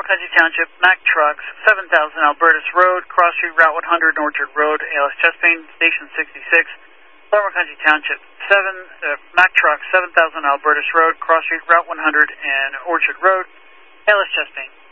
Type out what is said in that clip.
McCungie Township, Mack Trucks, 7000 Albertus Road, Cross Street, Route 100, Orchard Road, ALS Chespane, Station 66. Lower McCungie Township, Mack Trucks, 7000 Albertus Road, Cross Street, Route 100, and Orchard Road, ALS Chespane.